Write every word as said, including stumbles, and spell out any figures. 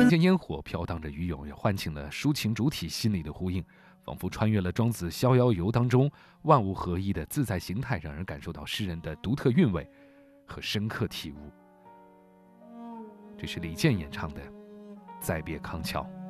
人间烟火飘荡着余咏，也唤起了抒情主体心里的呼应，仿佛穿越了庄子《逍遥游》当中万物合一的自在形态，让人感受到诗人的独特韵味和深刻体悟。这是李健演唱的《再别康桥》。